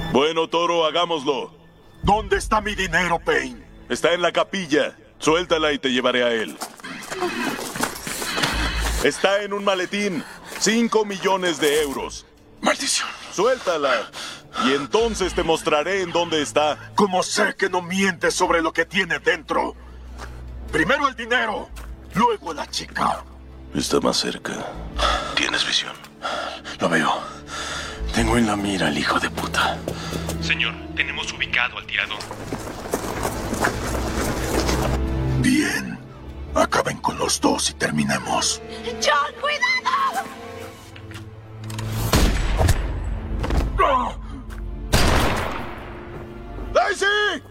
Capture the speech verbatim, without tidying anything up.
Bueno, Toro, hagámoslo. ¿Dónde está mi dinero, Payne? Está en la capilla. Suéltala y te llevaré a él. Está en un maletín. Cinco millones de euros. ¡Maldición! Suéltala. Y entonces te mostraré en dónde está. ¿Cómo sé que no mientes sobre lo que tiene dentro? Primero el dinero, luego la chica. Está más cerca. ¿Tienes visión? Lo veo. Tengo en la mira al hijo de puta. Señor, tenemos ubicado al tirador. Bien. Acaben con los dos y terminemos. ¡John, cuidado! ¡Ah! ¡Daisy!